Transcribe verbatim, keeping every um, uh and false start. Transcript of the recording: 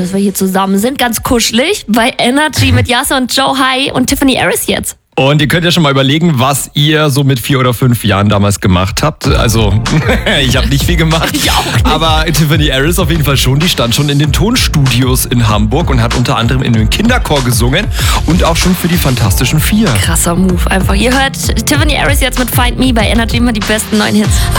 dass wir hier zusammen sind. Ganz kuschelig bei Energy mit Yasser und Joe High und Tiffany Harris jetzt. Und ihr könnt ja schon mal überlegen, was ihr so mit vier oder fünf Jahren damals gemacht habt. Also, ich habe nicht viel gemacht. Ich auch nicht. Aber Tiffany Harris auf jeden Fall schon. Die stand schon in den Tonstudios in Hamburg und hat unter anderem in den Kinderchor gesungen und auch schon für die Fantastischen Vier. Krasser Move einfach. Ihr hört Tiffany Harris jetzt mit Find Me bei Energy, immer die besten neuen Hits.